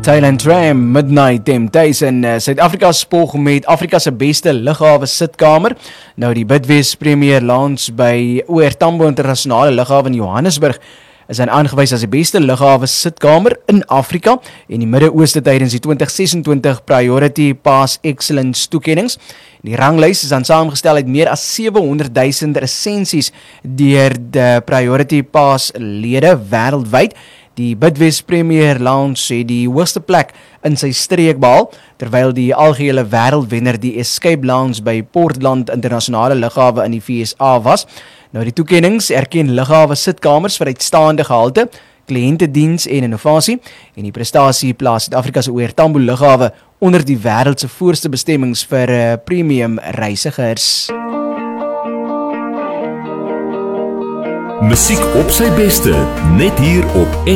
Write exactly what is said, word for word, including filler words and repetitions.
Thailand Tram, Midnight Temptation, uh, Suid-Afrika spog met Afrika se beste lughawe sitkamer. Nou die Bidvest Premier Lounge by O R Tambo Internasionale Lughawe in Johannesburg is hy aangewys as die beste lughawe sitkamer in Afrika en die Midde-Ooste tydens die twintig sesentwintig Priority Pass Excellence toekennings. Die ranglys is dan saamgestel uit meer as sewe honderd duisend resensies deur die Priority Pass lede wêreldwyd. Die Bidvest Premier Lounge het die hoogste plek in sy streek behaal, terwyl die algehele wêreldwenner die Escape Lounge by Portland Internasionale Lughawe in die V S A was. Nou die toekennings erken lughawe sitkamers vir uitstaande gehalte, kliëntediens en innovasie, en die prestasie plaas Suid-Afrika se O R Tambo Lughawe onder die wêreld se voorste bestemmings vir uh, premium reisigers. Musiek op sy beste, net hier op